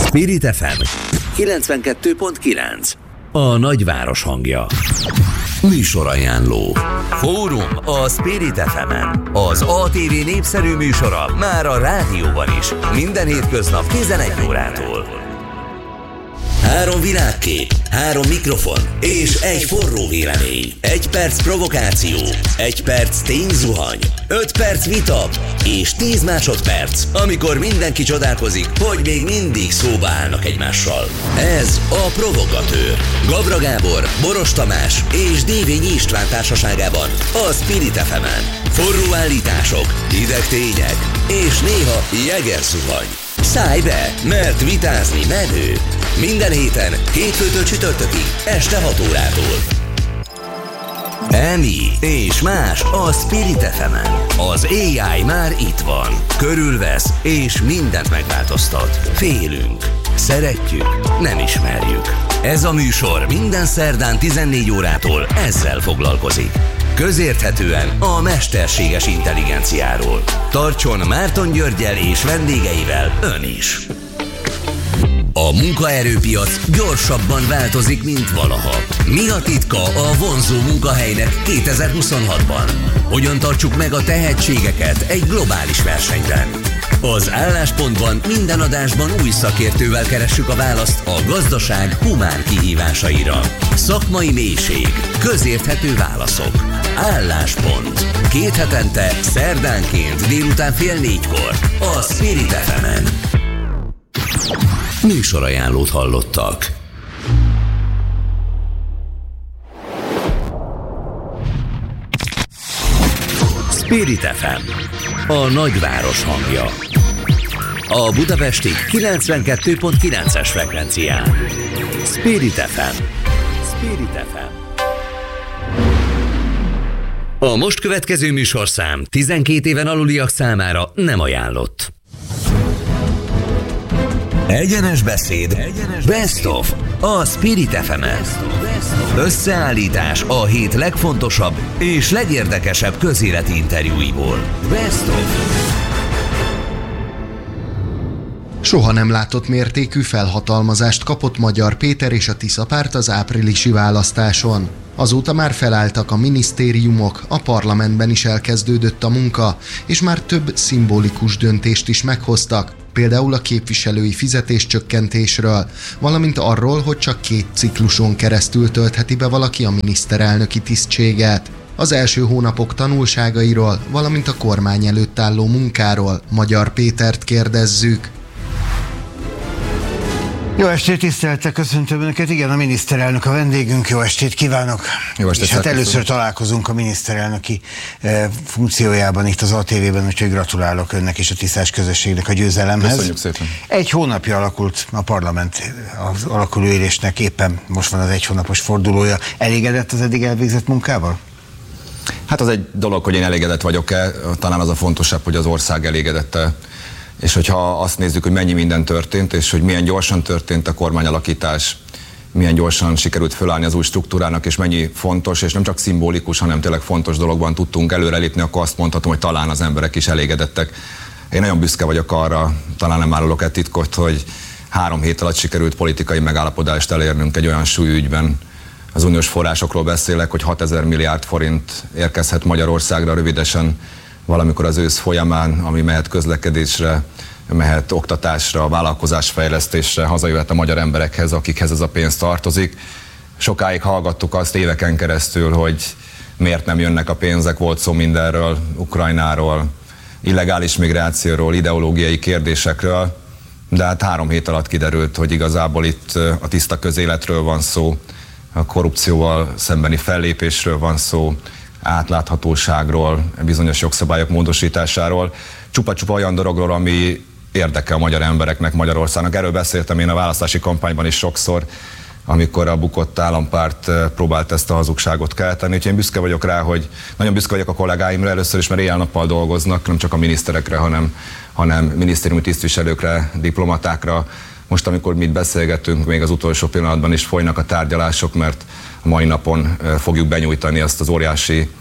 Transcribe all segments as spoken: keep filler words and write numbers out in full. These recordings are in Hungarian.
Spirit ef em kilencvenkettő pont kilenc. A nagyváros hangja. Műsorajánló. Fórum a Spirit ef emen. Az á té vé népszerű műsora már a rádióban is. Minden hétköznap tizenegy órától. Három világkép, három mikrofon és egy forró vélemény. Egy perc provokáció, egy perc tényzuhany, öt perc vita és tíz másodperc, amikor mindenki csodálkozik, hogy még mindig szóba állnak egymással. Ez a Provogatőr. Gabra Gábor, Boros Tamás és Dévényi István társaságában a Spirit ef emen. Forró állítások, hideg tények és néha jeger zuhany. Szállj be, mert vitázni menő. Minden héten, hétfőtől csütörtökig, este hat órától. Emi és más a Spirit ef emen. Az á i már itt van. Körülvesz és mindent megváltoztat. Félünk. Szeretjük, nem ismerjük. Ez a műsor minden szerdán tizennégy órától ezzel foglalkozik. Közérthetően a mesterséges intelligenciáról. Tartson Márton Györggyel és vendégeivel ön is. A munkaerőpiac gyorsabban változik, mint valaha. Mi a titka a vonzó munkahelynek kétezer-huszonhatban? Hogyan tartsuk meg a tehetségeket egy globális versenyben? Az Álláspontban minden adásban új szakértővel keressük a választ a gazdaság humán kihívásaira. Szakmai mélység, közérthető válaszok. Álláspont. Két hetente, szerdánként délután fél négykor a Spirit ef emen. Műsorajánlót hallottak. Spirit ef em, a nagyváros hangja. A budapesti kilencvenkettő pont kilences frekvencián. Spirit ef em. Spirit ef em. A most következő műsorszám tizenkét éven aluliak számára nem ajánlott. Egyenes beszéd, Egyenes Best of a Spirit ef emen. Összeállítás a hét legfontosabb és legérdekesebb közéleti interjúiból. Best of. Soha nem látott mértékű felhatalmazást kapott Magyar Péter és a Tisza párt az áprilisi választáson. Azóta már felálltak a minisztériumok, a parlamentben is elkezdődött a munka, és már több szimbolikus döntést is meghoztak, például a képviselői fizetéscsökkentésről, valamint arról, hogy csak két cikluson keresztül töltheti be valaki a miniszterelnöki tisztséget. Az első hónapok tanulságairól, valamint a kormány előtt álló munkáról Magyar Pétert kérdezzük. Jó estét, tisztelettel köszöntöm Önöket. Igen, a miniszterelnök a vendégünk. Jó estét kívánok! Jó estét! És hát először találkozunk a miniszterelnöki e, funkciójában itt az á té vében, úgyhogy gratulálok Önnek és a tisztás közösségnek a győzelemhez. Köszönjük szépen! Egy hónapja alakult a parlament az alakuló ülésnek, éppen most van az egy hónapos fordulója. Elégedett az eddig elvégzett munkával? Hát az egy dolog, hogy én elégedett vagyok-e, talán az a fontosabb, hogy az ország elégedett-e. És hogyha azt nézzük, hogy mennyi minden történt, és hogy milyen gyorsan történt a kormányalakítás, milyen gyorsan sikerült fölállni az új struktúrának, és mennyi fontos, és nem csak szimbolikus, hanem tényleg fontos dologban tudtunk előrelépni, akkor azt mondhatom, hogy talán az emberek is elégedettek. Én nagyon büszke vagyok arra, talán nem árulok egy titkot, hogy három hét alatt sikerült politikai megállapodást elérnünk egy olyan súlyügyben. Az uniós forrásokról beszélek, hogy hatezer milliárd forint érkezhet Magyarországra rövidesen, valamikor az ősz folyamán, ami mehet közlekedésre, mehet oktatásra, vállalkozásfejlesztésre, hazajöhet a magyar emberekhez, akikhez ez a pénz tartozik. Sokáig hallgattuk azt éveken keresztül, hogy miért nem jönnek a pénzek, volt szó mindenről, Ukrajnáról, illegális migrációról, ideológiai kérdésekről, de hát három hét alatt kiderült, hogy igazából itt a tiszta közéletről van szó, a korrupcióval szembeni fellépésről van szó, átláthatóságról, bizonyos jogszabályok módosításáról, csupa-csupa olyan dologról, ami érdekel a magyar embereknek, Magyarországnak. Erről beszéltem én a választási kampányban is sokszor, amikor a bukott állampárt próbált ezt a hazugságot kelteni. Úgyhogy én büszke vagyok rá, hogy nagyon büszke vagyok a kollégáimra először is, mert éjjel-nappal dolgoznak, nem csak a miniszterekre, hanem, hanem minisztériumi tisztviselőkre, diplomatákra. Most, amikor mi itt beszélgetünk, még az utolsó pillanatban is folynak a tárgyalások, mert a mai napon fogjuk benyújtani azt az óriási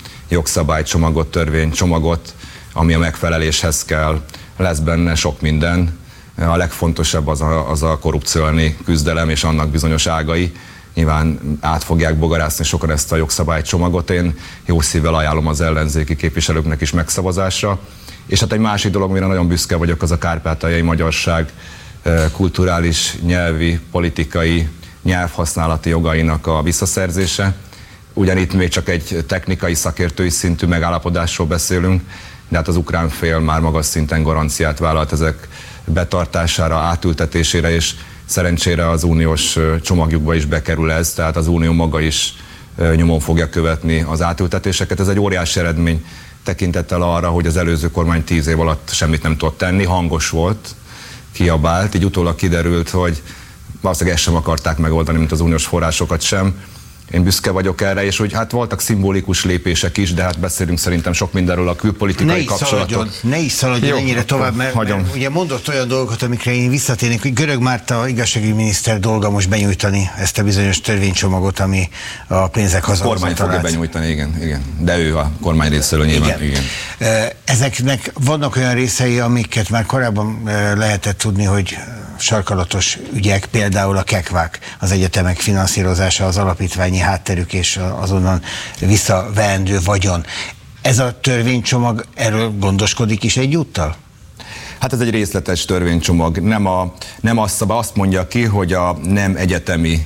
jogszabálycsomagot, törvénycsomagot, ami a megfeleléshez kell. Lesz benne sok minden, A legfontosabb az a, az a korrupció elleni küzdelem és annak bizonyos ágai. Nyilván át fogják bogarászni sokan ezt a jogszabálycsomagot. Én jó szívvel ajánlom az ellenzéki képviselőknek is megszavazásra. És hát egy másik dolog, amire nagyon büszke vagyok, az a kárpátaljai magyarság kulturális, nyelvi, politikai, nyelvhasználati jogainak a visszaszerzése. Ugyanitt még csak egy technikai, szakértői szintű megállapodásról beszélünk, de hát az ukrán fél már magas szinten garanciát vállalt ezek betartására, átültetésére, és szerencsére az uniós csomagjukba is bekerül ez, tehát az unió maga is nyomon fogja követni az átültetéseket. Ez egy óriási eredmény tekintettel arra, hogy az előző kormány tíz év alatt semmit nem tudott tenni, hangos volt, kiabált, így utólag kiderült, hogy valószínűleg ezt sem akarták megoldani, mint az uniós forrásokat sem. Én büszke vagyok erre, és hogy hát voltak szimbolikus lépések is, de hát beszélünk szerintem sok mindenről, a külpolitikai kapcsolatok. Ne is szaladjon ennyire tovább, mert, mert ugye mondott olyan dolgokat, amikre én visszatérnék, hogy Görög Márta igazságügyminiszter dolga most benyújtani ezt a bizonyos törvénycsomagot, ami a pénzek hazahozatalált. A kormány fogja benyújtani, igen, igen. De ő a kormány részéről nyilván, igen. igen. Ezeknek vannak olyan részei, amiket már korábban lehetett tudni, hogy sarkalatos ügyek, például a kekvák, az egyetemek finanszírozása, az alapítványi hátterük és azonnan visszaveendő vagyon. Ez a törvénycsomag erről gondoskodik is egyúttal? Hát ez egy részletes törvénycsomag. Nem, a, nem azt, azt mondja ki, hogy a nem egyetemi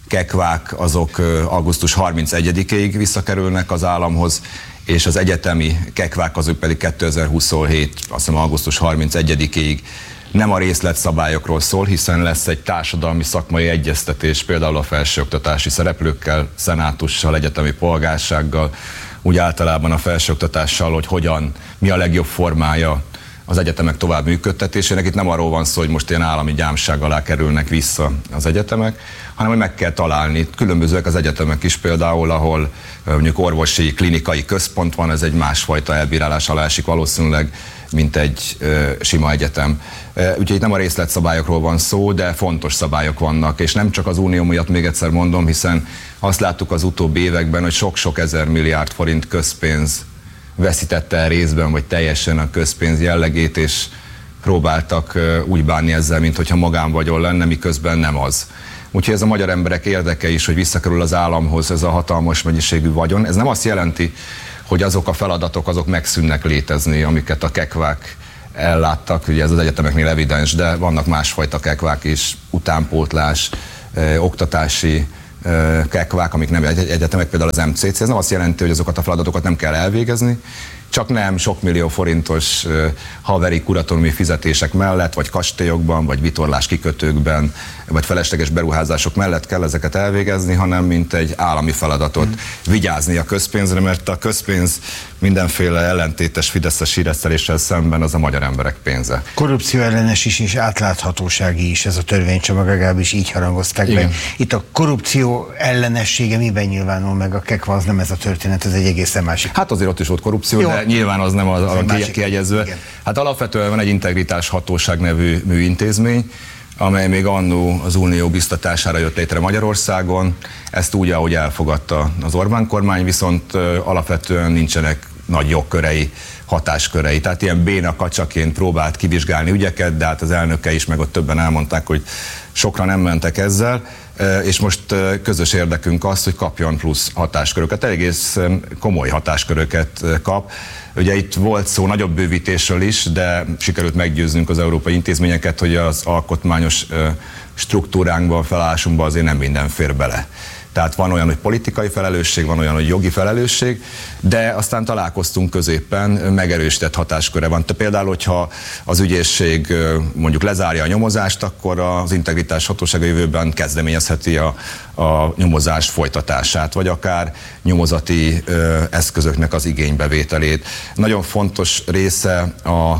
kekvák azok augusztus harmincegyedikéig visszakerülnek az államhoz, és az egyetemi kekvák azok pedig kétezer-huszonhét, azt hiszem augusztus harmincegyedikéig. Nem a részletszabályokról szól, hiszen lesz egy társadalmi szakmai egyeztetés például a felsőoktatási szereplőkkel, szenátussal, egyetemi polgársággal, úgy általában a felsőoktatással, hogy hogyan, mi a legjobb formája az egyetemek tovább működtetésének. Itt nem arról van szó, hogy most ilyen állami gyámság alá kerülnek vissza az egyetemek, hanem hogy meg kell találni. Különbözőek az egyetemek is például, ahol mondjuk orvosi, klinikai központ van, ez egy másfajta elbírálás alá esik valószínűleg, mint egy ö, sima egyetem. Úgyhogy itt nem a részletszabályokról van szó, de fontos szabályok vannak, és nem csak az unió miatt, még egyszer mondom, hiszen azt láttuk az utóbbi években, hogy sok-sok ezer milliárd forint közpénz veszítette el részben, vagy teljesen a közpénz jellegét, és próbáltak ö, úgy bánni ezzel, mint hogyha magánvagyon lenne, miközben nem az. Úgyhogy ez a magyar emberek érdeke is, hogy visszakerül az államhoz ez a hatalmas mennyiségű vagyon. Ez nem azt jelenti, hogy azok a feladatok azok megszűnnek létezni, amiket a kekvák elláttak, ugye ez az egyetemeknél evidens, de vannak másfajta kekvák is, utánpótlás, ö, oktatási ö, kekvák, amik nem egyetemek, például az em cé cé. Ez nem azt jelenti, hogy azokat a feladatokat nem kell elvégezni, csak nem sok millió forintos uh, haveri kuratóriumi fizetések mellett, vagy kastélyokban, vagy vitorlás kikötőkben, vagy felesleges beruházások mellett kell ezeket elvégezni, hanem mint egy állami feladatot mm. vigyázni a közpénzre, mert a közpénz mindenféle ellentétes fideszes híreszteléssel szemben az a magyar emberek pénze. Korrupció ellenes is és átláthatósági is ez a törvénycsomag, legalábbis így harangozták Igen. be. Itt a korrupció ellenessége miben nyilvánul meg? A kekva az nem ez a történet, ez egy egészen másik. Hát azért ott is volt korrupció, jó. De nyilván az nem az, az a kiegyezve. Hát alapvetően van egy integritás hatóság nevű műintézmény, amely még annó az unió biztatására jött létre Magyarországon. Ezt úgy, ahogy elfogadta az Orbán kormány, viszont alapvetően nincsenek nagy jogkörei, hatáskörei. Tehát ilyen béna kacsaként próbált kivizsgálni ügyeket, de hát az elnöke is, meg ott többen elmondták, hogy sokra nem mentek ezzel, és most közös érdekünk az, hogy kapjon plusz hatásköröket, egész komoly hatásköröket kap. Ugye itt volt szó nagyobb bővítésről is, de sikerült meggyőznünk az európai intézményeket, hogy az alkotmányos struktúránkban, felállásunkban azért nem minden fér bele. Tehát van olyan, hogy politikai felelősség, van olyan, hogy jogi felelősség, de aztán találkoztunk középen, megerősített hatásköre van. Te például, hogyha az ügyészség mondjuk lezárja a nyomozást, akkor az integritás hatósága jövőben kezdeményezheti a, a nyomozás folytatását, vagy akár nyomozati ö, eszközöknek az igénybevételét. Nagyon fontos része a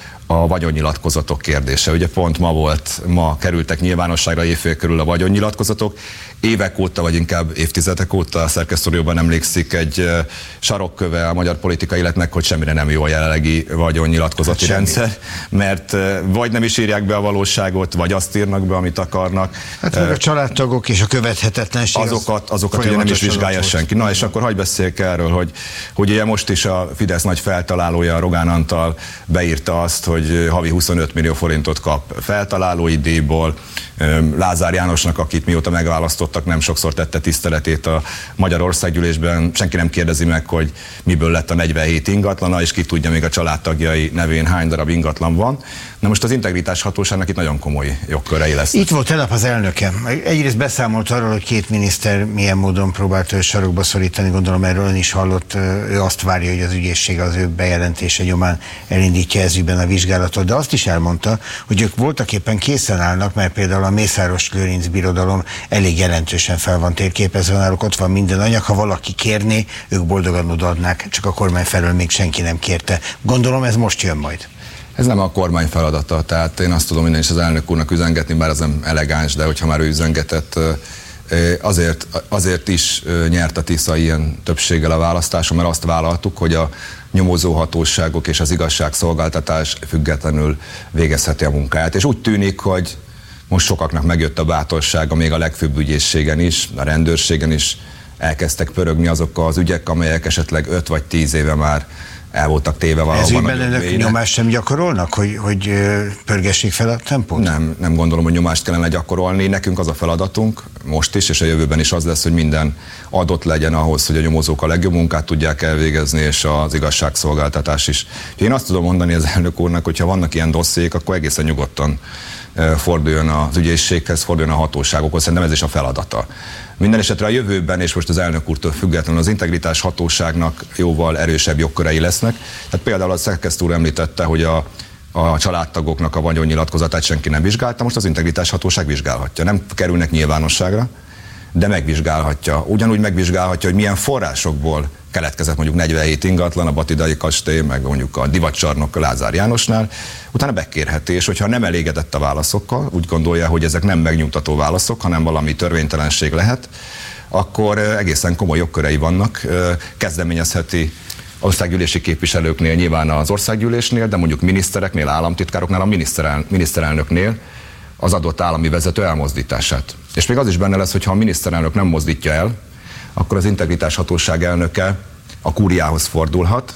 a vagyonnyilatkozatok kérdése. Ugye pont ma volt, ma kerültek nyilvánosságra éjfél körül a vagyonnyilatkozatok. Évek óta, vagy inkább évtizedek óta a szerkesztőróban emlékszik egy uh, sarokköve a magyar politikai életnek, hogy semmire nem jó a jelenlegi vagyonnyilatkozati hát rendszer, mert uh, vagy nem is írják be a valóságot, vagy azt írnak be, amit akarnak. Hát uh, a családtagok és a követhetetlenség azokat, azokat ugye nem is vizsgálja senki. Na és akkor hagyj beszéljek erről, hogy, hogy ugye most is a Fidesz nagy feltalálója, Rogán Antal beírta azt, hogy hogy havi huszonöt millió forintot kap feltalálói díjból. Lázár Jánosnak, akit mióta megválasztottak, nem sokszor tette tiszteletét a Magyar Országgyűlésben. Senki nem kérdezi meg, hogy miből lett a negyvenhét ingatlana, és ki tudja, még a családtagjai nevén hány darab ingatlan van. Na most az integritás hatóságnak itt nagyon komoly jogkörei lesz. Itt volt tegnap az elnöke. Egyrészt beszámolt arról, hogy két miniszter milyen módon próbált sarokba szorítani, gondolom erről ön is hallott. Ő azt várja, hogy az ügyészség az ő bejelentése nyomán elindítja ez ügyben a vizsgálatot, de azt is elmondta, hogy ők voltak éppen készen állnak, mert például a Mészáros Lőrinc birodalom elég jelentősen fel van térképezve, náluk ott van minden anyag, ha valaki kérné, ők boldogan odaadnák, csak a kormány felől még senki nem kérte. Gondolom ez most jön majd. Ez nem a kormány feladata, tehát én azt tudom minden is az elnök úrnak üzengetni, bár az nem elegáns, de hogyha már ő üzengetett, azért, azért is nyert a Tisza ilyen többséggel a választáson, mert azt vállaltuk, hogy a nyomozó hatóságok és az igazságszolgáltatás függetlenül végezheti a munkáját. És úgy tűnik, hogy most sokaknak megjött a bátorsága, még a legfőbb ügyészségen is, a rendőrségen is elkezdtek pörögni azok az ügyek, amelyek esetleg öt vagy tíz éve már el voltak téve valahol. Ez ügyben önök nyomást sem gyakorolnak, hogy, hogy pörgessék fel a tempót? Nem, nem gondolom, hogy nyomást kellene gyakorolni. Nekünk az a feladatunk, most is, és a jövőben is az lesz, hogy minden adott legyen ahhoz, hogy a nyomozók a legjobb munkát tudják elvégezni, és az igazságszolgáltatás is. Én azt tudom mondani az elnök úrnak, hogy ha vannak ilyen dossziék, akkor egészen nyugodtan forduljon az ügyészséghez, forduljon a hatóságokhoz, szerintem ez is a feladata. Minden esetre a jövőben, és most az elnök úrtól függetlenül az integritás hatóságnak jóval erősebb jogkörei lesznek. Tehát például a Szerkesztő úr említette, hogy a, a családtagoknak a vagyonnyilatkozatát senki nem vizsgálta, most az integritás hatóság vizsgálhatja. Nem kerülnek nyilvánosságra, de megvizsgálhatja. Ugyanúgy megvizsgálhatja, hogy milyen forrásokból keletkezett mondjuk negyvenhét ingatlan, a Batidai kastély, meg mondjuk a divatcsarnok Lázár Jánosnál, utána bekérheti, és hogyha nem elégedett a válaszokkal, úgy gondolja, hogy ezek nem megnyugtató válaszok, hanem valami törvénytelenség lehet, akkor egészen komoly jogkörei vannak, kezdeményezheti országgyűlési képviselőknél, nyilván az országgyűlésnél, de mondjuk minisztereknél, államtitkároknál, a miniszterel, miniszterelnöknél az adott állami vezető elmozdítását. És még az is benne lesz, hogy ha a miniszterelnök nem mozdítja el, akkor az integritás hatóság elnöke a kúriához fordulhat,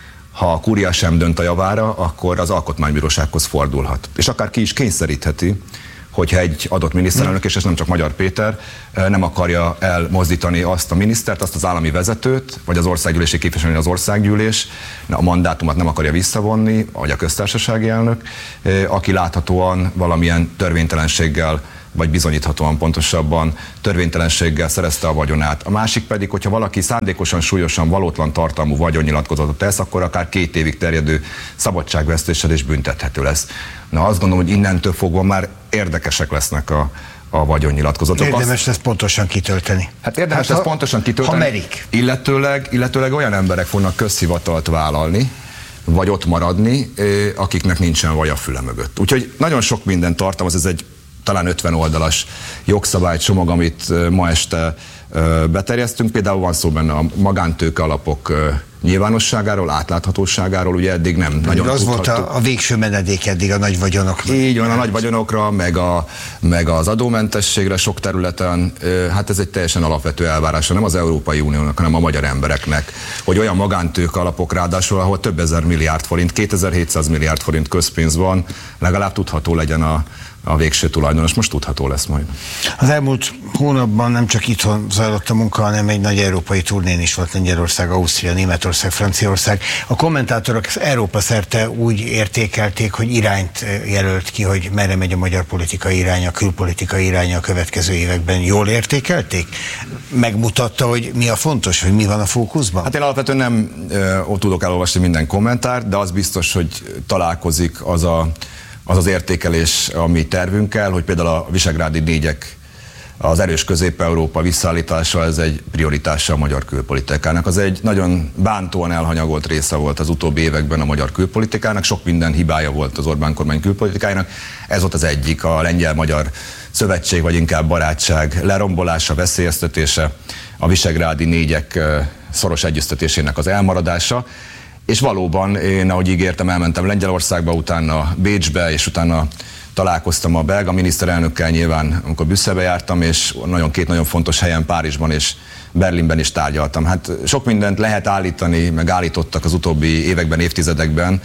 ha a kúria sem dönt a javára, akkor az alkotmánybírósághoz fordulhat. És akár ki is kényszerítheti, hogyha egy adott miniszterelnök, és ez nem csak Magyar Péter, nem akarja elmozdítani azt a minisztert, azt az állami vezetőt, vagy az országgyűlési képviselő, az országgyűlés, a mandátumot nem akarja visszavonni, vagy a köztársasági elnök, aki láthatóan valamilyen törvénytelenséggel, vagy bizonyíthatóan pontosabban törvénytelenséggel szerezte a vagyonát. A másik pedig, hogyha valaki szándékosan, súlyosan, valótlan tartalmú vagyonnyilatkozatot tesz, akkor akár két évig terjedő szabadságvesztéssel is büntethető lesz. Na azt gondolom, hogy innentől fogva már érdekesek lesznek a, a vagyonnyilatkozatok. Érdemes ezt pontosan kitölteni. Hát érdemes hát, ezt ha, pontosan kitölteni. Ha merik. Illetőleg, illetőleg olyan emberek fognak közhivatalt vállalni, vagy ott maradni, akiknek nincsen vaj a füle mögött. Úgyhogy nagyon sok minden tartalmaz, ez egy talán ötven oldalas jogszabálycsomag, amit ma este beterjesztünk. Például van szó benne a magántőke alapok nyilvánosságáról, átláthatóságáról, ugye eddig nem nagyon tudhattuk. Az volt a, a végső menedék eddig a nagy vagyonok. Így van, a nagy vagyonokra, meg, a, meg az adómentességre sok területen. Hát ez egy teljesen alapvető elvárása, nem az Európai Uniónak, hanem a magyar embereknek, hogy olyan magántőke alapok ráadásul, ahol több ezer milliárd forint, kétezer-hétszáz milliárd forint közpénz van, legalább tudható legyen a a végső tulajdonos, most tudható lesz majd. Az elmúlt hónapban nem csak itthon zajlott a munka, hanem egy nagy európai turnén is volt, Lengyelország, Ausztria, Németország, Franciaország. A kommentátorok Európa szerte úgy értékelték, hogy irányt jelölt ki, hogy merre megy a magyar politikai iránya, a külpolitikai iránya a következő években. Jól értékelték? Megmutatta, hogy mi a fontos, hogy mi van a fókuszban? Hát én alapvetően nem ö, tudok elolvasni minden kommentárt, de az biztos, hogy találkozik az a az az értékelés, ami tervünkkel, hogy például a visegrádi négyek, az erős Közép-Európa visszaállítása, ez egy prioritása a magyar külpolitikának. Az egy nagyon bántóan elhanyagolt része volt az utóbbi években a magyar külpolitikának, sok minden hibája volt az Orbán kormány külpolitikájának. Ez volt az egyik, a lengyel-magyar szövetség, vagy inkább barátság lerombolása, veszélyeztetése, a visegrádi négyek szoros egyeztetésének az elmaradása. És valóban én, ahogy ígértem, elmentem Lengyelországba, utána Bécsbe, és utána találkoztam a belga miniszterelnökkel nyilván, amikor Brüsszelbe jártam, és nagyon két nagyon fontos helyen, Párizsban és Berlinben is tárgyaltam. Hát sok mindent lehet állítani, meg állítottak az utóbbi években, évtizedekben,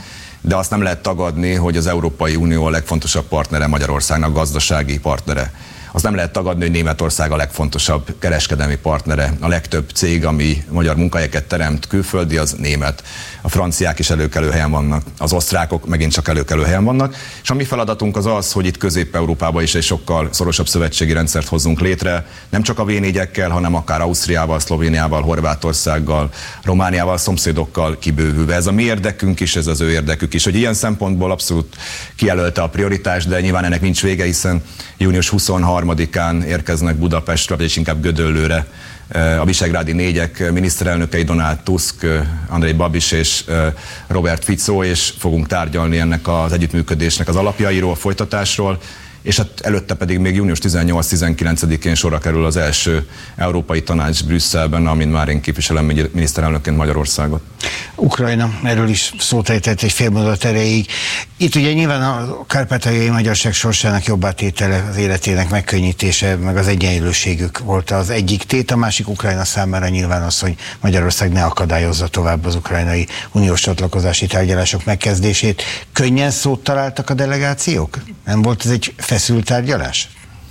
de azt nem lehet tagadni, hogy az Európai Unió a legfontosabb partnere Magyarországnak, gazdasági partnere. Azt nem lehet tagadni, hogy Németország a legfontosabb kereskedelmi partnere. A legtöbb cég, ami magyar munkahelyeket teremt külföldi, az német. A franciák is előkelő helyen vannak, az osztrákok megint csak előkelő helyen vannak. És a mi feladatunk az az, hogy itt Közép-Európában is egy sokkal szorosabb szövetségi rendszert hozzunk létre, nem csak a vé négyekkel, hanem akár Ausztriával, Szlovéniával, Horvátországgal, Romániával, szomszédokkal kibővülve. Ez a mi érdekünk is, ez az ő érdekük is. Hogy ilyen szempontból abszolút kijelölte a prioritást, de nyilván ennek nincs vége, hiszen június huszonharmadikán érkeznek Budapestre, vagy inkább Gödöllőre a visegrádi négyek miniszterelnökei, Donald Tusk, Andrej Babis és Robert Fico, és fogunk tárgyalni ennek az együttműködésnek az alapjairól, folytatásról, és hát előtte pedig még június tizennyolc-tizenkilencedikén sorra kerül az első Európai Tanács Brüsszelben, amin már én képviselem miniszterelnökként Magyarországot. Ukrajna, erről is szót ejtett egy fél mondat erejéig. Itt ugye nyilván a kárpátaljai magyarság sorsának jobbátétele, az életének megkönnyítése, meg az egyenlőségük volt az egyik tét, a másik Ukrajna számára nyilván az, hogy Magyarország ne akadályozza tovább az ukrajnai uniós csatlakozási tárgyalások megkezdését. Könnyen szót találtak a delegációk? Nem volt ez egy feszült tárgyalás?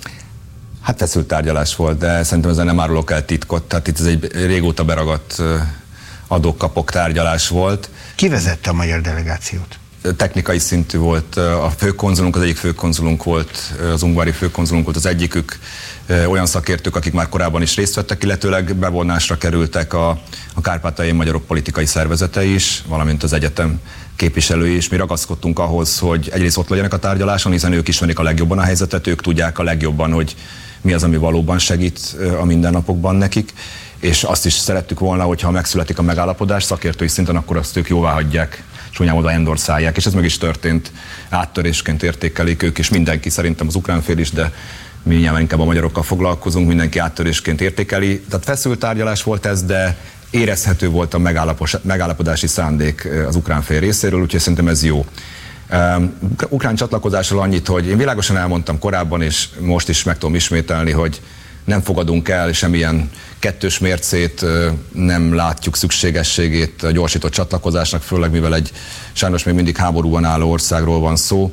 Hát feszült tárgyalás volt, de szerintem ezzel nem árulok el titkot, tehát itt ez egy régóta beragadt adok-kapok tárgyalás volt. Ki vezette a magyar delegációt? Technikai szintű volt a főkonzulunk, az egyik főkonzulunk volt, az ungvári főkonzulunk volt az egyikük, olyan szakértők, akik már korábban is részt vettek, illetőleg bevonásra kerültek a, a kárpátaljai magyarok politikai szervezetei is, valamint az egyetem képviselői is. Mi ragaszkodtunk ahhoz, hogy egyrészt ott legyenek a tárgyaláson, hiszen ők ismerik a legjobban a helyzetet, ők tudják a legjobban, hogy mi az, ami valóban segít a mindennapokban nekik, és azt is szerettük volna, hogyha megszületik a megállapodás szakértői szinten, akkor azt ők jóvá hagyják, csúnyán oda endorszálják, és ez meg is történt, áttörésként értékelik ők, és mindenki, szerintem az ukrán fél is, de mi nyilván inkább a magyarokkal foglalkozunk, mindenki áttörésként értékeli. Tehát feszült tárgyalás volt ez, de érezhető volt a megállapodási szándék az ukrán fél részéről, úgyhogy szerintem ez jó. Um, ukrán csatlakozásról annyit, hogy én világosan elmondtam korábban, és most is meg tudom ismételni, hogy nem fogadunk el semmilyen kettős mércét, nem látjuk szükségességét a gyorsított csatlakozásnak, főleg mivel egy sajnos még mindig háborúban álló országról van szó,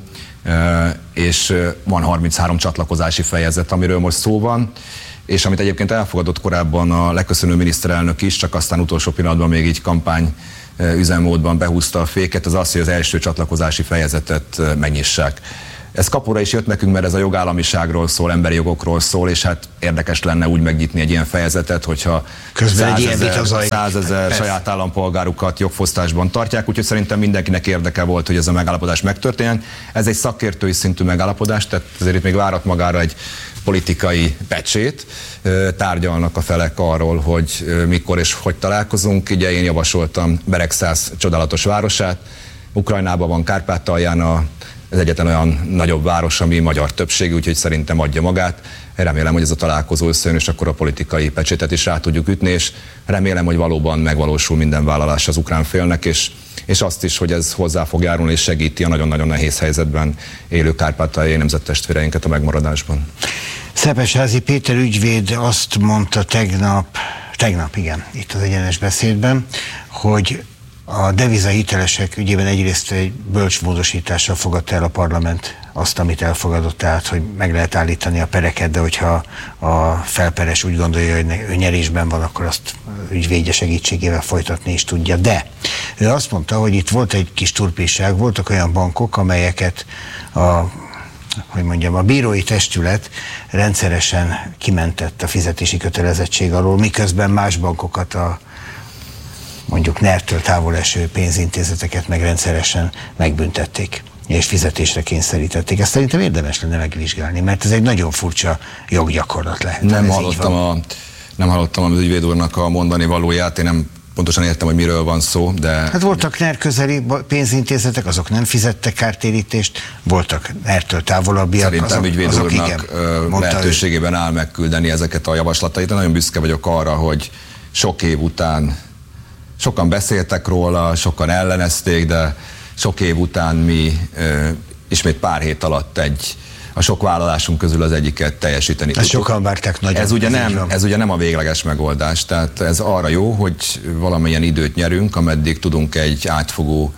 és van harminchárom csatlakozási fejezet, amiről most szó van, és amit egyébként elfogadott korábban a leköszönő miniszterelnök is, csak aztán utolsó pillanatban még így kampány üzemmódban behúzta a féket, az az, hogy az első csatlakozási fejezetet megnyissák. Ez kapura is jött nekünk, mert ez a jogállamiságról szól, emberi jogokról szól, és hát érdekes lenne úgy megnyitni egy ilyen fejezetet, hogyha százezer saját állampolgárukat jogfosztásban tartják, úgyhogy szerintem mindenkinek érdeke volt, hogy ez a megállapodás megtörténjen. Ez egy szakértői szintű megállapodás, tehát ezért itt még várat magára egy politikai pecsét, tárgyalnak a felek arról, hogy mikor és hogy találkozunk. Ugye én javasoltam Beregszász csodálatos városát, Ukrajnában van, Kárpátalján a ez egyetlen olyan nagyobb város, ami magyar többségű, úgyhogy szerintem adja magát. Remélem, hogy ez a találkozó összejön, és akkor a politikai pecsétet is rá tudjuk ütni, és remélem, hogy valóban megvalósul minden vállalás az ukrán félnek, és, és azt is, hogy ez hozzá fog járulni, és segíti a nagyon-nagyon nehéz helyzetben élő kárpátaljai nemzettestvéreinket a megmaradásban. Szepesházy Péter ügyvéd azt mondta tegnap, tegnap igen, itt az Egyenes Beszédben, hogy a devizahitelesek ügyében egyrészt egy bölcs módosítással fogadta el a parlament azt, amit elfogadott, tehát, hogy meg lehet állítani a pereket, de hogyha a felperes úgy gondolja, hogy ő nyerésben van, akkor azt ügyvédje segítségével folytatni is tudja. De ő azt mondta, hogy itt volt egy kis turpisság, voltak olyan bankok, amelyeket a hogy mondjam, a bírói testület rendszeresen kimentett a fizetési kötelezettség alól, miközben más bankokat, a mondjuk nertől távol eső pénzintézeteket meg rendszeresen megbüntették, és fizetésre kényszerítették. Ezt szerintem érdemes lenne megvizsgálni, mert ez egy nagyon furcsa joggyakorlat lehet. Nem hallottam, a, nem hallottam az ügyvéd úrnak a mondani valóját, én nem pontosan értem, hogy miről van szó, de... Hát voltak NER közeli pénzintézetek, azok nem fizettek kártérítést, voltak NER-től távolabbiak, szerintem azok, ügyvéd azok úrnak igen, lehetőségében áll megküldeni ezeket a javaslatait, de nagyon büszke vagyok arra, hogy sok év után sokan beszéltek róla, sokan ellenezték, de sok év után mi ö, ismét pár hét alatt egy, a sok vállalásunk közül az egyiket teljesíteni tudtuk. Sokan várták nagyon. Ez ugye, nem, ez ugye nem a végleges megoldás, tehát ez arra jó, hogy valamilyen időt nyerünk, ameddig tudunk egy átfogó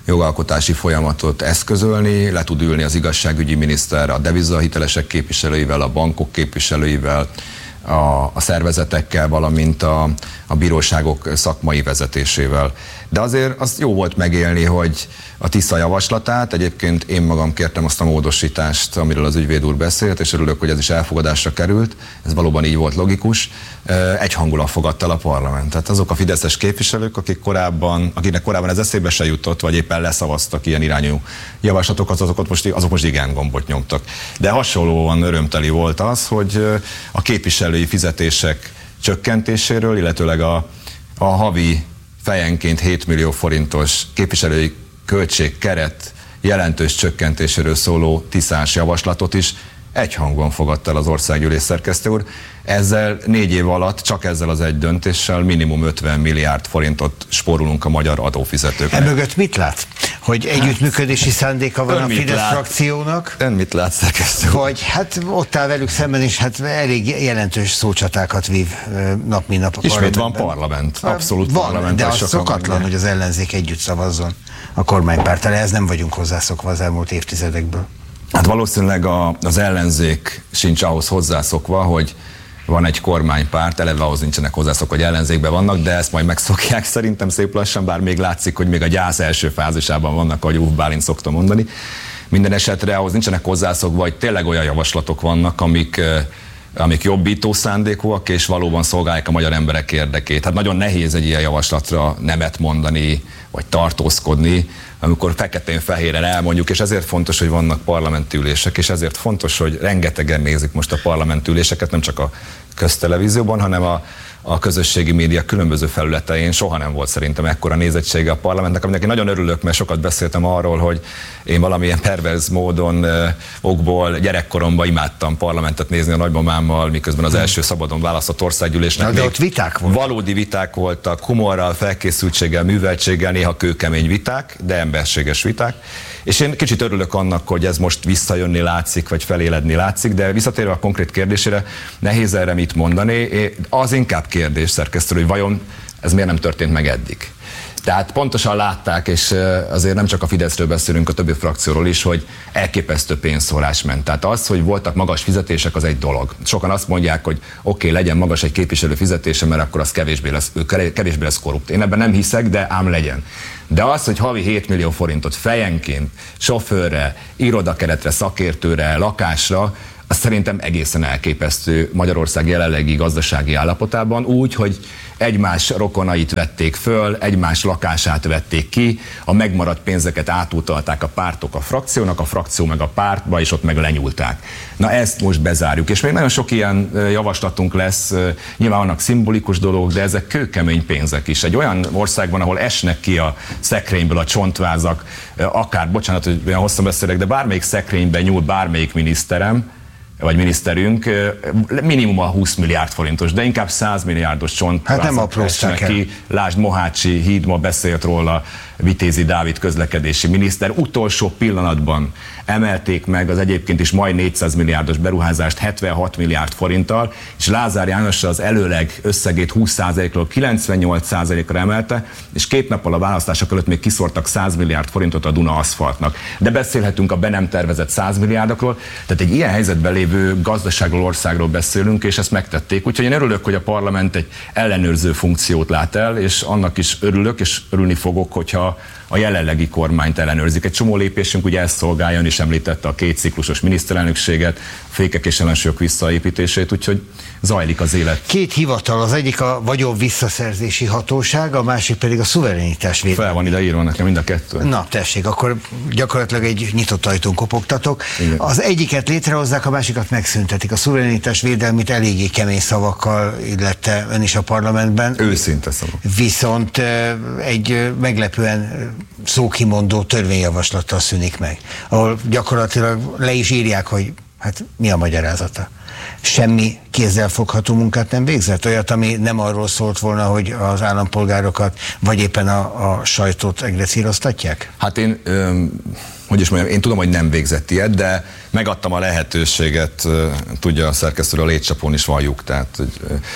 jogalkotási folyamatot eszközölni, le tud ülni az igazságügyi miniszter a devizahitelesek képviselőivel, a bankok képviselőivel, a, a szervezetekkel, valamint a, a bíróságok szakmai vezetésével. De azért az jó volt megélni, hogy a Tisza javaslatát, egyébként én magam kértem azt a módosítást, amiről az ügyvéd úr beszélt, és örülök, hogy ez is elfogadásra került, ez valóban így volt logikus, egyhangulag fogadta el a parlament. Tehát azok a fideszes képviselők, akik korábban, akiknek korábban ez eszébe se jutott, vagy éppen leszavaztak ilyen irányú javaslatokat, azok most, azok most igen gombot nyomtak. De hasonlóan örömteli volt az, hogy a képviselői fizetések csökkentéséről, illetőleg a, a havi fejenként hét millió forintos képviselői költségkeret jelentős csökkentéséről szóló tiszás javaslatot is egyhangúan fogadta el az országgyűlés szerkesztő úr. Ezzel négy év alatt, csak ezzel az egy döntéssel minimum ötven milliárd forintot spórolunk a magyar adófizetőknek. Emögött mit lát? Hogy együttműködési szándéka van Ön a Fidesz lát? frakciónak? Ön mit lát, szerkesztő úr? Vagy hát ott áll velük szemben is, hát elég jelentős szócsatákat vív nap mint nap a Ismét parlamentben. van parlament, abszolút van, parlament. de az szokatlan, hogy az ellenzék együtt szavazzon a kormánypárttal. Ehhez nem vagyunk hozzászokva az elmúlt évtizedekből. Hát valószínűleg a, az ellenzék sincs ahhoz hozzászokva, hogy van egy kormánypárt, eleve ahhoz nincsenek hozzászokva, hogy ellenzékben vannak, de ezt majd megszokják szerintem szép lassan, bár még látszik, hogy még a gyász első fázisában vannak, ahogy Uf Bálint szokta mondani. Minden esetre ahhoz nincsenek hozzászokva, hogy tényleg olyan javaslatok vannak, amik, amik jobbító szándékúak, és valóban szolgálják a magyar emberek érdekét. Hát nagyon nehéz egy ilyen javaslatra nemet mondani, vagy tartózkodni, amikor feketén-fehéren elmondjuk, és ezért fontos, hogy vannak parlamenti ülések, és ezért fontos, hogy rengetegen nézik most a parlamenti üléseket, nem csak a köztelevízióban, hanem a, a közösségi média különböző felületein. Soha nem volt szerintem ekkora nézettsége a parlamentnek, aminek én nagyon örülök, mert sokat beszéltem arról, hogy én valamilyen perverz módon, ö, okból gyerekkoromban imádtam parlamentet nézni a nagymamámmal, miközben az első szabadon választott országgyűlésnek. De ott viták voltak. Valódi viták voltak, humorral, felkészültséggel, műveltséggel, néha kőkemény viták, de emberséges viták. És én kicsit örülök annak, hogy ez most visszajönni látszik, vagy feléledni látszik, de visszatérve a konkrét kérdésére, nehéz erre mit mondani. Az inkább kérdés, szerkesztő, hogy vajon ez miért nem történt meg eddig. Tehát pontosan látták, és azért nem csak a Fideszről beszélünk, a többi frakcióról is, hogy elképesztő pénzszórás ment. Tehát az, hogy voltak magas fizetések, az egy dolog. Sokan azt mondják, hogy oké, okay, legyen magas egy képviselő fizetése, mert akkor az kevésbé lesz, kevésbé lesz korrupt. Én ebben nem hiszek, de ám legyen. De az, hogy havi hét millió forintot fejenként, sofőrre, irodakeretre, szakértőre, lakásra, az szerintem egészen elképesztő Magyarország jelenlegi gazdasági állapotában, úgy, hogy egymás rokonait vették föl, egymás lakását vették ki, a megmaradt pénzeket átutalták a pártok a frakciónak, a frakció meg a pártba, és ott meg lenyúlták. Na ezt most bezárjuk, és még nagyon sok ilyen javaslatunk lesz, nyilván vannak szimbolikus dolgok, de ezek kőkemény pénzek is. Egy olyan országban, ahol esnek ki a szekrényből a csontvázak, akár, bocsánat, hogy olyan hosszan beszélek, de bármelyik szekrényben nyúl bármelyik miniszterem, vagy miniszterünk, minimum a húsz milliárd forintos, de inkább száz milliárdos csontvázak. Hát nem aprózták el. Ki. Lásd, Mohácsi híd, ma beszélt róla Vitézi Dávid közlekedési miniszter. Utolsó pillanatban emelték meg az egyébként is majd négyszáz milliárdos beruházást hetvenhat milliárd forinttal, és Lázár János az előleg összegét húsz százalékról kilencvennyolc százalékra emelte, és két nappal a választások előtt még kiszórtak száz milliárd forintot a Duna aszfaltnak. De beszélhetünk a be nem tervezett száz milliárdokról, tehát egy ilyen helyzetben lévő gazdaságról, országról beszélünk, és ezt megtették. Úgyhogy én örülök, hogy a parlament egy ellenőrző funkciót lát el, és annak is örülök, és örülni fogok, hogyha a jelenlegi kormányt ellenőrzik. Egy csomó lépésünk ugye ezt szolgáljon, és említette a két ciklusos miniszterelnökséget, a fékek és ellensúlyok visszaépítését, úgyhogy zajlik az élet. Két hivatal, az egyik a vagyon visszaszerzési hatóság, a másik pedig a szuverenitás védelme. Fel van ide írva nekem mind a kettő. Na tessék, akkor gyakorlatilag egy nyitott ajtón kopogtatok. Igen. Az egyiket létrehozzák, a másikat megszüntetik. A szuverenitás védelmét eléggé kemény szavakkal illette ön is a parlamentben. Őszinte szavak. Viszont egy meglepően szókimondó törvényjavaslattal szűnik meg, ahol gyakorlatilag le is írják, hogy Hát mi a magyarázata? Semmi kézzelfogható munkát nem végzett? Olyat, ami nem arról szólt volna, hogy az állampolgárokat, vagy éppen a, a sajtót egrecíroztatják? Hát én, öm, hogy is mondjam, én tudom, hogy nem végzett ilyet, de megadtam a lehetőséget, tudja a szerkesztő, a létcsapón is van lyuk, tehát hogy,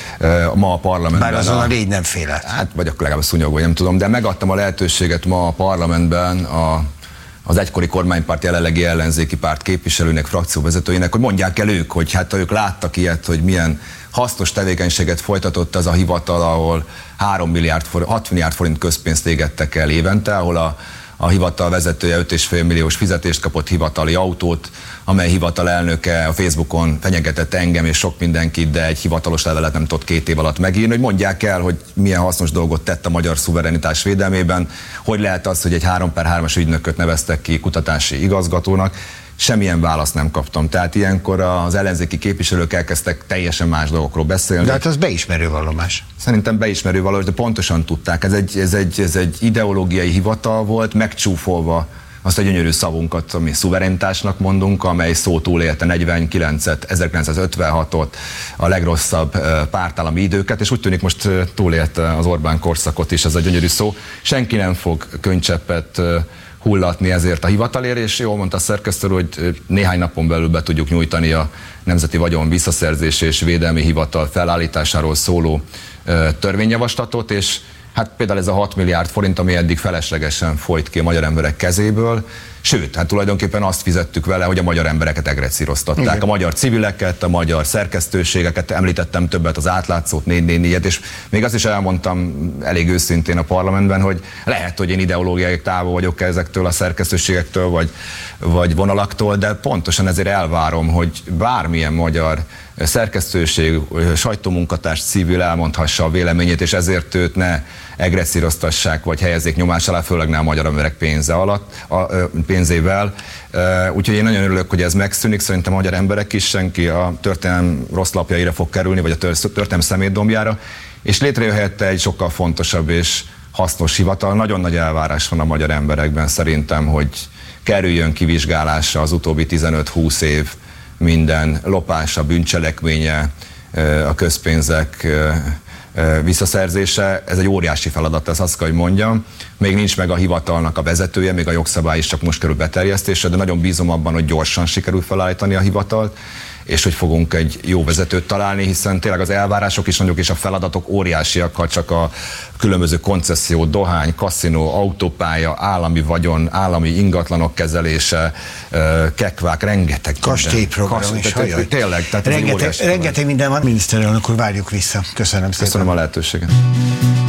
ö, ma a parlamentben... Bár azon a, a légy nem félet. Hát, vagy akkor legalább a szúnyog, vagy nem tudom, de megadtam a lehetőséget ma a parlamentben a az egykori kormánypárt jelenlegi ellenzéki párt képviselőnek, frakcióvezetőjének, hogy mondják el ők, hogy hát ők láttak ilyet, hogy milyen hasznos tevékenységet folytatott ez a hivatal, ahol három milliárd forint, hat milliárd forint közpénzt égettek el évente, ahol a, a hivatal vezetője öt és fél milliós fizetést kapott, hivatali autót, amely hivatal elnöke a Facebookon fenyegetett engem és sok mindenkit, de egy hivatalos levelet nem tudott két év alatt megírni, hogy mondják el, hogy milyen hasznos dolgot tett a magyar szuverenitás védelmében, hogy lehet az, hogy egy három per hármas ügynököt neveztek ki kutatási igazgatónak. Semmilyen választ nem kaptam. Tehát ilyenkor az ellenzéki képviselők elkezdtek teljesen más dolgokról beszélni. De hát az beismerő vallomás. Szerintem beismerő vallomás, de pontosan tudták. Ez egy, ez egy, ez egy ideológiai hivatal volt, megcsúfolva azt a gyönyörű szavunkat, ami szuverenitásnak mondunk, amely szó túlélte negyvenkilencet, ezerkilencszázötvenhatot, a legrosszabb pártállami időket, és úgy tűnik most túlélte az Orbán korszakot is ez a gyönyörű szó. Senki nem fog könycseppet hullatni ezért a hivatalért, és jól mondta a szerkesztő, hogy néhány napon belül be tudjuk nyújtani a Nemzeti Vagyon Visszaszerzési és Védelmi Hivatal felállításáról szóló törvényjavaslatot, és hát például ez a hat milliárd forint, ami eddig feleslegesen folyt ki a magyar emberek kezéből, sőt, hát tulajdonképpen azt fizettük vele, hogy a magyar embereket egrecíroztatták. Igen. A magyar civileket, a magyar szerkesztőségeket, említettem többet az Átlátszót, négy négy négyet, és még azt is elmondtam elég őszintén a parlamentben, hogy lehet, hogy én ideológiai távol vagyok ezektől a szerkesztőségektől, vagy, vagy vonalaktól, de pontosan ezért elvárom, hogy bármilyen magyar szerkesztőség, sajtómunkatárs, civil elmondhassa a véleményét, és ezért őt ne egrecíroztassák, vagy helyezzék nyomás alá, főleg ne a magyar emberek pénze alatt, a, a, pénzével. Úgyhogy én nagyon örülök, hogy ez megszűnik, szerintem a magyar emberek is, senki a történelem rossz lapjaira fog kerülni, vagy a történelem szemétdombjára, és létrejöhet egy sokkal fontosabb és hasznos hivatal. Nagyon nagy elvárás van a magyar emberekben szerintem, hogy kerüljön kivizsgálásra az utóbbi tizenöt-húsz év minden lopása, bűncselekménye, a közpénzek visszaszerzése. Ez egy óriási feladat, ezt azt kell, hogy mondjam. Még nincs meg a hivatalnak a vezetője, még a jogszabály is csak most kerül beterjesztésre, de nagyon bízom abban, hogy gyorsan sikerül felállítani a hivatalt, és hogy fogunk egy jó vezetőt találni, hiszen tényleg az elvárások is nagyok, és a feladatok óriásiak, ha csak a különböző koncesszió, dohány, kaszinó, autópálya, állami vagyon, állami ingatlanok kezelése, kekvák, rengeteg kastélyprogram is. Tehát, tényleg, tehát rengeteg, rengeteg minden van. Miniszterelnök úr, várjuk vissza. Köszönöm szépen. Köszönöm a lehetőséget.